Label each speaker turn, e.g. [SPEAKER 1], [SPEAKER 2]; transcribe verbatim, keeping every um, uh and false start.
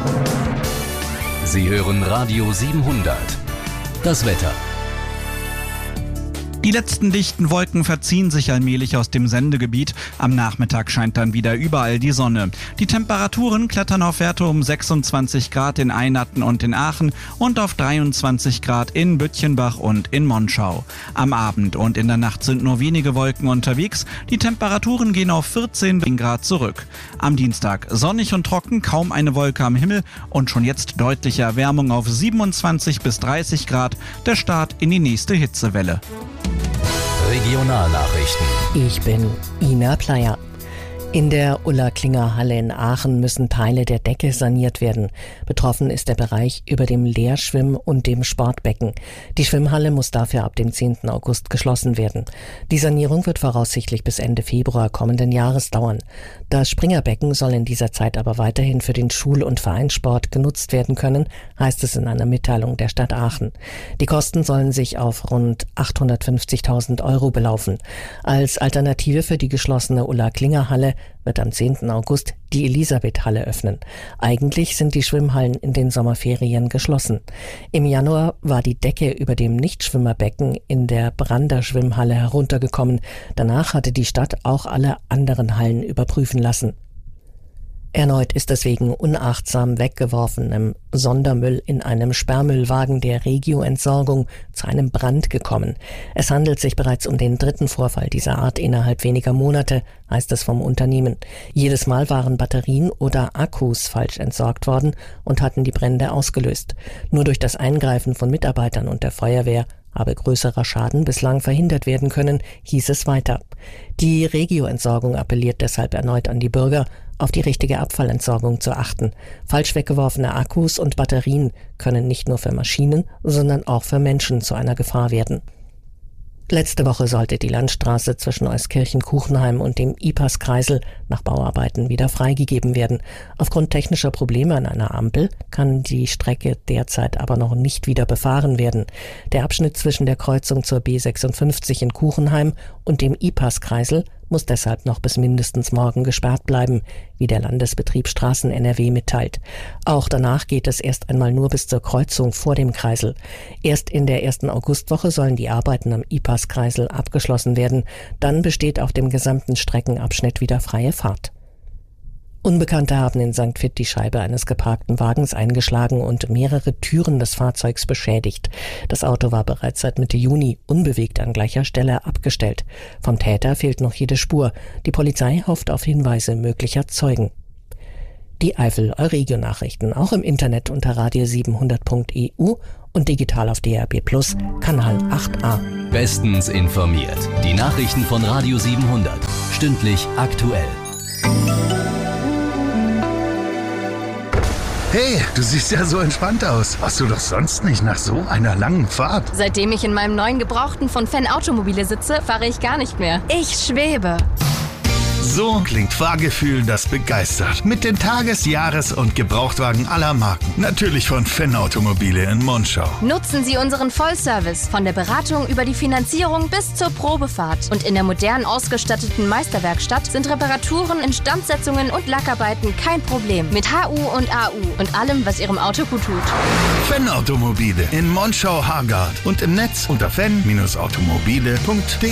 [SPEAKER 1] Sie hören Radio siebenhundert. Das Wetter.
[SPEAKER 2] Die letzten dichten Wolken verziehen sich allmählich aus dem Sendegebiet. Am Nachmittag scheint dann wieder überall die Sonne. Die Temperaturen klettern auf Werte um sechsundzwanzig Grad in Einatten und in Aachen und auf dreiundzwanzig Grad in Bütchenbach und in Monschau. Am Abend und in der Nacht sind nur wenige Wolken unterwegs. Die Temperaturen gehen auf vierzehn Grad zurück. Am Dienstag sonnig und trocken, kaum eine Wolke am Himmel und schon jetzt deutliche Erwärmung auf siebenundzwanzig bis dreißig Grad. Der Start in die nächste Hitzewelle.
[SPEAKER 1] Regionalnachrichten.
[SPEAKER 3] Ich bin Ina Pleyer. In der Ulla-Klinger-Halle in Aachen müssen Teile der Decke saniert werden. Betroffen ist der Bereich über dem Leerschwimm- und dem Sportbecken. Die Schwimmhalle muss dafür ab dem zehnten August geschlossen werden. Die Sanierung wird voraussichtlich bis Ende Februar kommenden Jahres dauern. Das Springerbecken soll in dieser Zeit aber weiterhin für den Schul- und Vereinssport genutzt werden können, heißt es in einer Mitteilung der Stadt Aachen. Die Kosten sollen sich auf rund achthundertfünfzigtausend Euro belaufen. Als Alternative für die geschlossene Ulla-Klinger-Halle wird am zehnten August die Elisabeth-Halle öffnen. Eigentlich sind die Schwimmhallen in den Sommerferien geschlossen. Im Januar war die Decke über dem Nichtschwimmerbecken in der Brander Schwimmhalle heruntergekommen. Danach hatte die Stadt auch alle anderen Hallen überprüfen lassen. Erneut ist es wegen unachtsam weggeworfenem Sondermüll in einem Sperrmüllwagen der Regio-Entsorgung zu einem Brand gekommen. Es handelt sich bereits um den dritten Vorfall dieser Art innerhalb weniger Monate, heißt es vom Unternehmen. Jedes Mal waren Batterien oder Akkus falsch entsorgt worden und hatten die Brände ausgelöst. Nur durch das Eingreifen von Mitarbeitern und der Feuerwehr habe größerer Schaden bislang verhindert werden können, hieß es weiter. Die Regio-Entsorgung appelliert deshalb erneut an die Bürger, auf die richtige Abfallentsorgung zu achten. Falsch weggeworfene Akkus und Batterien können nicht nur für Maschinen, sondern auch für Menschen zu einer Gefahr werden. Letzte Woche sollte die Landstraße zwischen Euskirchen-Kuchenheim und dem I P A S-Kreisel nach Bauarbeiten wieder freigegeben werden. Aufgrund technischer Probleme an einer Ampel kann die Strecke derzeit aber noch nicht wieder befahren werden. Der Abschnitt zwischen der Kreuzung zur B sechsundfünfzig in Kuchenheim und dem I P A S-Kreisel muss deshalb noch bis mindestens morgen gesperrt bleiben, wie der Landesbetrieb Straßen N R W mitteilt. Auch danach geht es erst einmal nur bis zur Kreuzung vor dem Kreisel. Erst in der ersten Augustwoche sollen die Arbeiten am I P A S-Kreisel abgeschlossen werden. Dann besteht auf dem gesamten Streckenabschnitt wieder freie Fahrt. Unbekannte haben in Sankt Vith die Scheibe eines geparkten Wagens eingeschlagen und mehrere Türen des Fahrzeugs beschädigt. Das Auto war bereits seit Mitte Juni unbewegt an gleicher Stelle abgestellt. Vom Täter fehlt noch jede Spur. Die Polizei hofft auf Hinweise möglicher Zeugen. Die Eifel Euregio-Nachrichten auch im Internet unter radio siebenhundert punkt e u und digital auf D R B Plus, Kanal acht a.
[SPEAKER 1] Bestens informiert. Die Nachrichten von Radio siebenhundert. Stündlich aktuell.
[SPEAKER 4] Hey, du siehst ja so entspannt aus. Warst du doch sonst nicht nach so einer langen Fahrt?
[SPEAKER 5] Seitdem ich in meinem neuen Gebrauchten von Fan Automobile sitze, fahre ich gar nicht mehr. Ich schwebe.
[SPEAKER 4] So klingt Fahrgefühl, das begeistert. Mit den Tages-, Jahres- und Gebrauchtwagen aller Marken. Natürlich von Fan Automobile in Monschau.
[SPEAKER 5] Nutzen Sie unseren Vollservice von der Beratung über die Finanzierung bis zur Probefahrt. Und in der modern ausgestatteten Meisterwerkstatt sind Reparaturen, Instandsetzungen und Lackarbeiten kein Problem. Mit H U und A U und allem, was Ihrem Auto gut tut.
[SPEAKER 4] Fan Automobile in Monschau-Hargard und im Netz unter fan Bindestrich automobile punkt de.